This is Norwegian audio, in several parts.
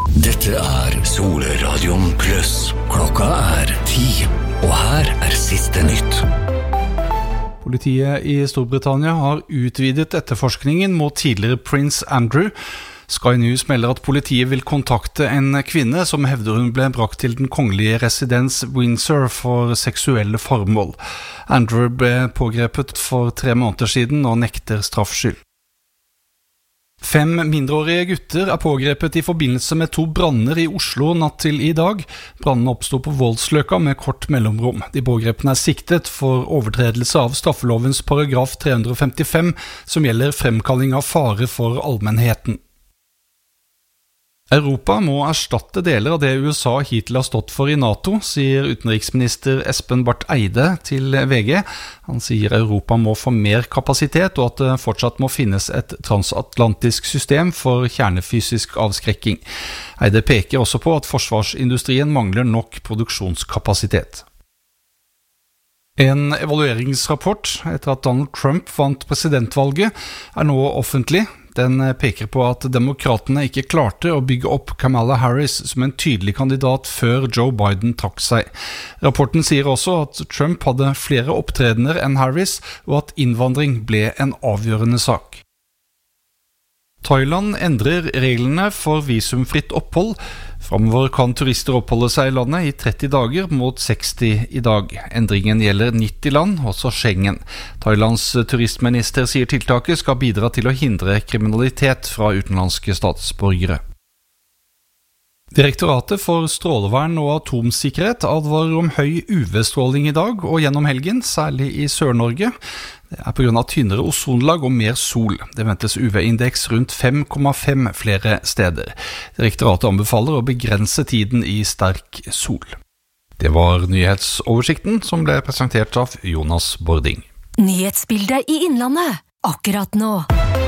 Dette Solradion Plus. Klokka 10, og her siste nytt. Politiet i Storbritannia har utvidet etterforskningen mot tidligere prins Andrew. Sky News melder at politiet vil kontakte en kvinne som hevder hun ble brakt til den kongelige residens Windsor for seksuelle formål. Andrew ble pågrepet for 3 måneder siden og nekter straffskyld. 5 mindreårige gutter pågrepet i forbindelse med 2 branner i Oslo natt til i dag. Brannene oppstod på Voldsløkka med kort mellomrom. De pågrepne siktet for overtredelse av straffelovens paragraf 355, som gjelder fremkalling av fare for allmennheten. Europa må erstatte deler av det USA hittil har stått for i NATO, sier utenriksminister Espen Barth Eide til VG. Han sier Europa må få mer kapasitet, og at det fortsatt må finnes et transatlantisk system for kjernefysisk avskrekking. Eide peker også på at forsvarsindustrien mangler nok produksjonskapasitet. En evalueringsrapport etter at Donald Trump vant presidentvalget nå offentlig. Den peker på at demokratene ikke klarte å bygge opp Kamala Harris som en tydelig kandidat før Joe Biden trakk seg. Rapporten sier også at Trump hadde flere opptredener enn Harris, og at innvandring ble en avgjørende sak. Thailand endrer reglene for visumfritt opphold. Fremover kan turister oppholde seg i landet i 30 dager mot 60 i dag. Endringen gjelder 90 land, også Schengen. Thailands turistminister sier tiltaket skal bidra til å hindre kriminalitet fra utenlandske statsborgere. Direktoratet for strålevern og atomsikkerhet advarer om høy UV-stråling i dag og gjennom helgen, særlig i Sør-Norge. Det på grunn av tynnere ozonlag og mer sol. Det ventes UV-indeks rundt 5,5 flere steder. Direktoratet anbefaler å begrense tiden i sterk sol. Det var nyhetsoversikten som ble presentert av Jonas Bording. Nyhetsbildet i Innlandet, akkurat nå.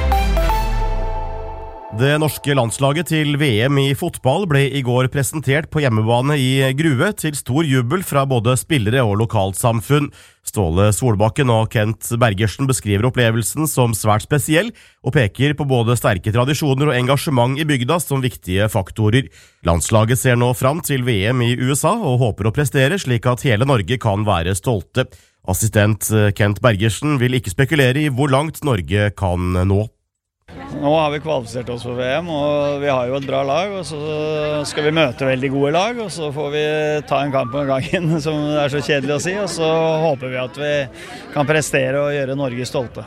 Det norske landslaget til VM i fotball ble i går presentert på hjemmebane i Grue til stor jubel fra både spillere og lokalsamfunn. Ståle Solbakken og Kent Bergersen beskriver opplevelsen som svært spesiell og peker på både sterke tradisjoner og engasjement i bygda som viktige faktorer. Landslaget ser nå fram til VM i USA og håper å prestere slik at hele Norge kan være stolte. Assistent Kent Bergersen vil ikke spekulere i hvor langt Norge kan nå. Nå har vi kvalifisert oss for VM, og vi har jo et bra lag, og så skal vi møte veldig gode lag, og så får vi ta en kamp om gangen, som det så kjedelig å si, og så håper vi at vi kan prestere og gjøre Norge stolte.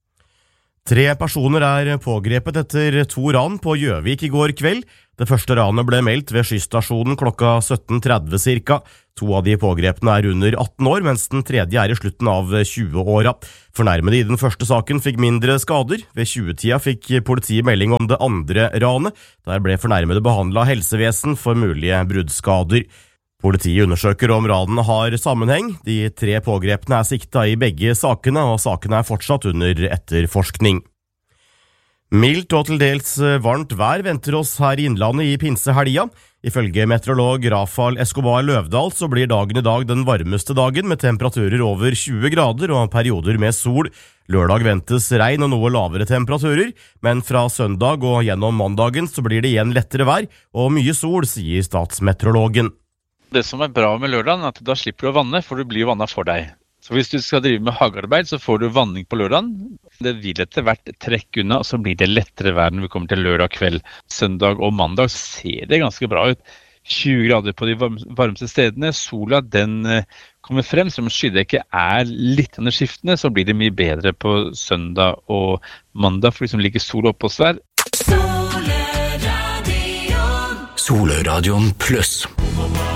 3 personer pågrepet etter 2 ran på Gjøvik i går kveld. Det første ranet ble meldt ved skystasjonen klokka 17.30 cirka. 2 av de pågrepene under 18 år, mens den tredje i slutten av 20-åra. Fornærmede i den første saken fikk mindre skader. Ved 20-tida fikk politiet melding om det andre ranet. Der ble fornærmede behandlet av helsevesen for mulige bruddskader. Politiet undersøker om ranene har sammenheng. De 3 pågrepene sikta i begge sakene, og sakene fortsatt under etterforskning. Mildt og til dels varmt vær venter oss her i Innlandet i pinsehelga. Ifølge meteorolog Rafael Escobar Løvdahl så blir dagen i dag den varmeste dagen med temperaturer over 20 grader og perioder med sol. Lørdag ventes regn og noe lavere temperaturer, men fra søndag og gjennom mandagen så blir det igjen lettere vær og mye sol, sier statsmeteorologen. Det som bra med lørdagen at da slipper du å vanne, for du blir vannet for deg. Så hvis du skal drive med hagearbeid, så får du vanning på lørdagen. Det vil etter hvert trekke unna, og så blir det lettere vær når vi kommer til lørdag kveld. Søndag og mandag ser det ganske bra ut. 20 grader på de varmeste stedene. Sola den kommer frem, som skydekket litt skiftende, så blir det mye bedre på søndag og mandag, for liksom ligger sol oppe hos hver. Solradion Plus.